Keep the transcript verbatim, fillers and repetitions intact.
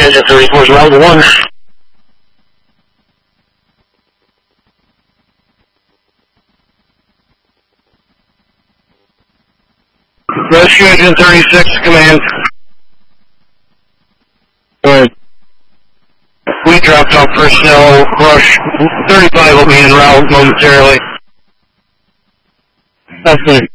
Engine thirty-four is round one. Rescue Engine thirty-six, command. Good. We dropped off personnel. Rush thirty-five will be en route momentarily. That's good.